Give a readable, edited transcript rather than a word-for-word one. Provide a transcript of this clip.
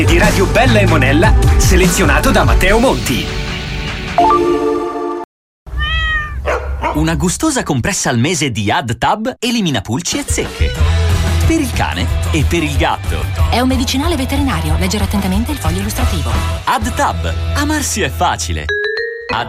Di Radio Bella e Monella, selezionato da Matteo Monti. Una gustosa compressa al mese di AdTab elimina pulci e zecche. Per il cane e per il gatto. È un medicinale veterinario. Leggere attentamente il foglio illustrativo. AdTab. Amarsi è facile.